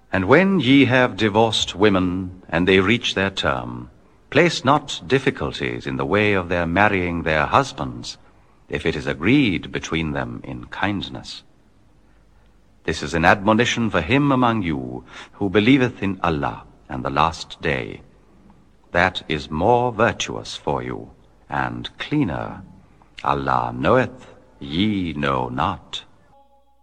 And when ye have divorced women, and they reach their term, place not difficulties in the way of their marrying their husbands, if it is agreed between them in kindness. This is an admonition for him among you who believeth in Allah and the last day. That is more virtuous for you, and cleaner. Allah knoweth, ye know not.